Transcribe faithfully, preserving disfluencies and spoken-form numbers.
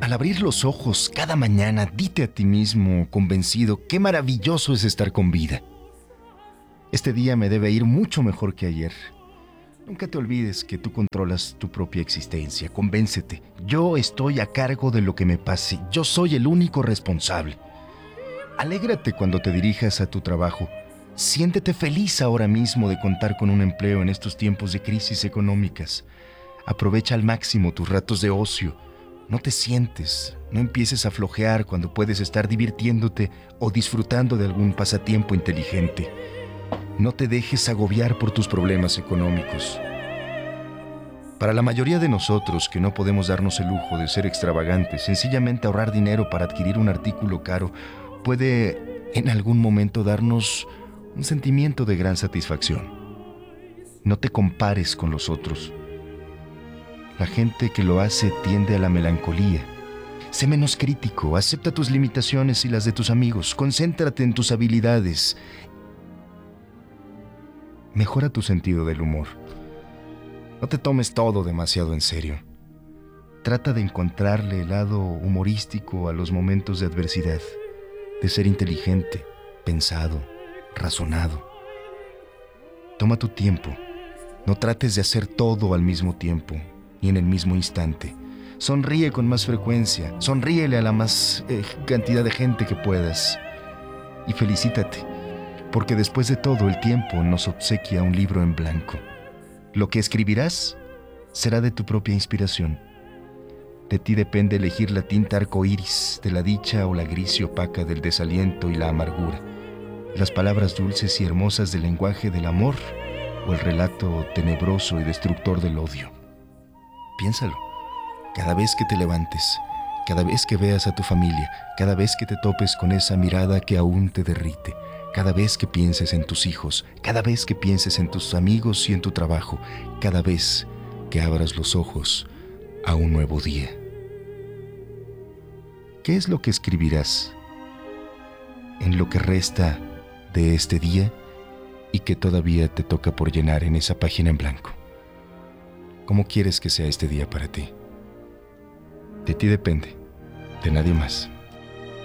Al abrir los ojos cada mañana, dite a ti mismo, convencido, qué maravilloso es estar con vida. Este día me debe ir mucho mejor que ayer. Nunca te olvides que tú controlas tu propia existencia. Convéncete, yo estoy a cargo de lo que me pase. Yo soy el único responsable. Alégrate cuando te dirijas a tu trabajo. Siéntete feliz ahora mismo de contar con un empleo en estos tiempos de crisis económicas. Aprovecha al máximo tus ratos de ocio. No te sientes, no empieces a flojear cuando puedes estar divirtiéndote o disfrutando de algún pasatiempo inteligente. No te dejes agobiar por tus problemas económicos. Para la mayoría de nosotros que no podemos darnos el lujo de ser extravagantes, sencillamente ahorrar dinero para adquirir un artículo caro puede en algún momento darnos un sentimiento de gran satisfacción. No te compares con los otros. La gente que lo hace tiende a la melancolía. Sé menos crítico, acepta tus limitaciones y las de tus amigos, concéntrate en tus habilidades. Mejora tu sentido del humor. No te tomes todo demasiado en serio. Trata de encontrarle el lado humorístico a los momentos de adversidad, de ser inteligente, pensado, razonado. Toma tu tiempo. No trates de hacer todo al mismo tiempo, ni en el mismo instante. Sonríe con más frecuencia, sonríele a la más eh, cantidad de gente que puedas. Y felicítate, porque después de todo el tiempo nos obsequia un libro en blanco. Lo que escribirás será de tu propia inspiración. De ti depende elegir la tinta arcoíris de la dicha o la gris y opaca del desaliento y la amargura, las palabras dulces y hermosas del lenguaje del amor o el relato tenebroso y destructor del odio. Piénsalo. Cada vez que te levantes, cada vez que veas a tu familia, cada vez que te topes con esa mirada que aún te derrite, cada vez que pienses en tus hijos, cada vez que pienses en tus amigos y en tu trabajo, cada vez que abras los ojos a un nuevo día. ¿Qué es lo que escribirás en lo que resta de este día y que todavía te toca por llenar en esa página en blanco? ¿Cómo quieres que sea este día para ti? De ti depende, de nadie más.